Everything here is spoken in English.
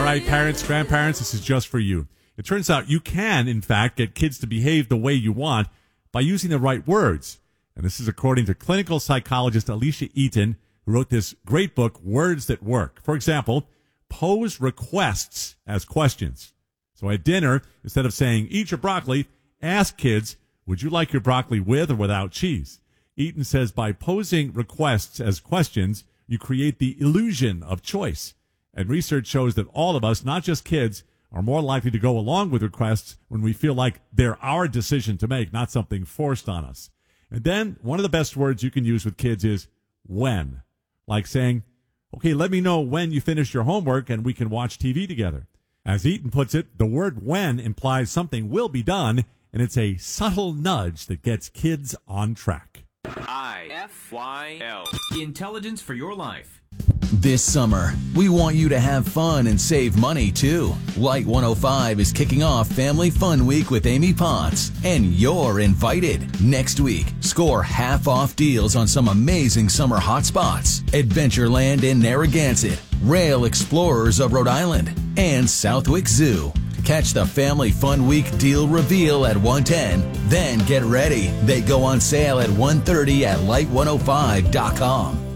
right, parents, grandparents, this is just for you. It turns out you can, in fact, get kids to behave the way you want by using the right words. And this is according to clinical psychologist Alicia Eaton, who wrote this great book, Words That Work. For example, pose requests as questions. So at dinner, instead of saying, eat your broccoli, ask kids, would you like your broccoli with or without cheese? Eaton says by posing requests as questions, you create the illusion of choice. And research shows that all of us, not just kids, are more likely to go along with requests when we feel like they're our decision to make, not something forced on us. And then one of the best words you can use with kids is when. Like saying, okay, let me know when you finish your homework and we can watch TV together. As Eaton puts it, the word when implies something will be done, and it's a subtle nudge that gets kids on track. IFYL. Intelligence for your life. This summer, we want you to have fun and save money, too. Light 105 is kicking off Family Fun Week with Amy Potts, and you're invited. Next week, score half-off deals on some amazing summer hotspots. Adventureland in Narragansett, Rail Explorers of Rhode Island, and Southwick Zoo. Catch the Family Fun Week deal reveal at 1:10. Then get ready. They go on sale at 1:30 at light105.com.